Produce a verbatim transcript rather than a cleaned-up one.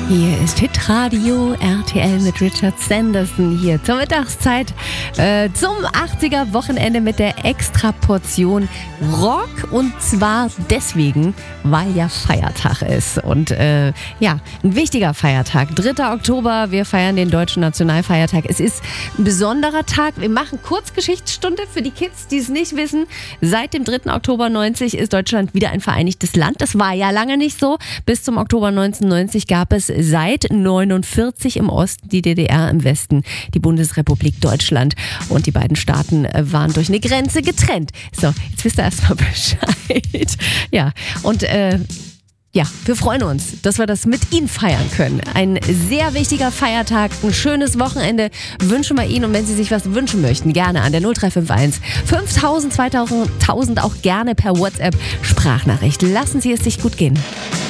Hier ist Hitradio R T L mit Richard Sanderson hier zur Mittagszeit äh, zum achtziger-Wochenende mit der Extraportion Rock. Und zwar deswegen, weil ja Feiertag ist. Und äh, ja, ein wichtiger Feiertag. dritter Oktober, wir feiern den deutschen Nationalfeiertag. Es ist ein besonderer Tag. Wir machen Kurzgeschichtsstunde für die Kids, die es nicht wissen. Seit dem dritten Oktober neunzig ist Deutschland wieder ein vereinigtes Land. Das war ja lange nicht so. Bis zum Oktober neunzehnhundertneunzig gab es seit neunundvierzig im Osten die D D R, im Westen die Bundesrepublik Deutschland. Und die beiden Staaten waren durch eine Grenze getrennt. So, jetzt wisst ihr erstmal Bescheid. Ja, und äh, ja, wir freuen uns, dass wir das mit Ihnen feiern können. Ein sehr wichtiger Feiertag, ein schönes Wochenende wünschen wir Ihnen. Und wenn Sie sich was wünschen möchten, gerne an der null drei fünf eins fünftausend, zweitausend auch gerne per WhatsApp Sprachnachricht. Lassen Sie es sich gut gehen.